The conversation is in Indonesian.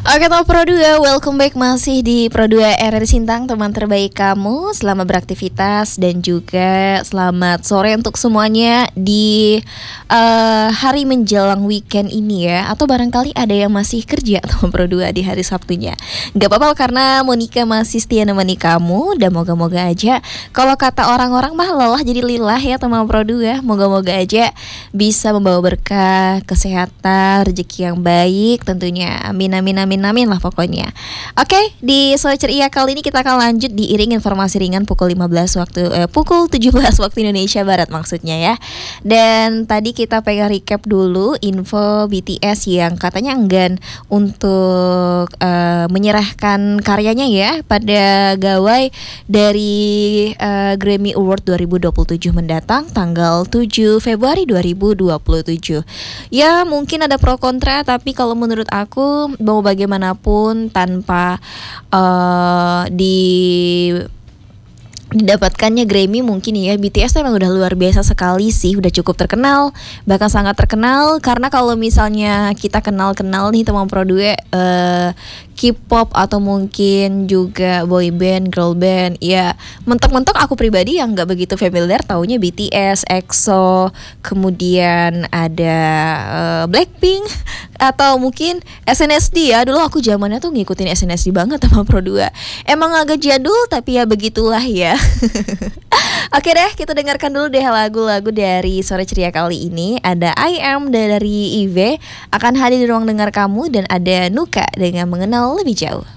Oke teman Pro 2, welcome back masih di Pro 2 RRI Sintang, teman terbaik kamu. Selamat beraktivitas dan juga selamat sore untuk semuanya di hari menjelang weekend ini ya. Atau barangkali ada yang masih kerja teman Pro 2 di hari Sabtunya. Gak apa-apa karena Monica masih setia nemani kamu. Dan moga-moga aja, kalau kata orang-orang mah lelah jadi lilah ya teman Pro 2. Moga-moga aja bisa membawa berkah, kesehatan, rezeki yang baik tentunya. Amin amin amin amin lah pokoknya. Oke, di Sore Ceria kali ini kita akan lanjut diiring informasi ringan pukul 17 waktu Indonesia Barat maksudnya ya. Dan tadi kita pengen recap dulu info BTS yang katanya enggan untuk menyerahkan karyanya ya pada gawai dari Grammy Award 2027 mendatang tanggal 7 Februari 2027. Ya mungkin ada pro kontra, tapi kalau menurut aku mau bagaimanapun tanpa didapatkannya Grammy mungkin ya, BTS memang udah luar biasa sekali sih, udah cukup terkenal, bahkan sangat terkenal. Karena kalau misalnya kita kenal-kenal nih teman Pro 2 K-pop atau mungkin juga boy band, girl band, ya mentok-mentok aku pribadi yang nggak begitu familiar taunya BTS, EXO, kemudian ada Blackpink atau mungkin SNSD ya. Dulu aku zamannya tuh ngikutin SNSD banget sama Pro 2. Emang agak jadul tapi ya begitulah ya. Oke deh, kita dengarkan dulu deh lagu-lagu dari Sore Ceria kali ini. Ada I Am dari Ive akan hadir di ruang dengar kamu, dan ada Nuka dengan Mengenal Lebih Jauh.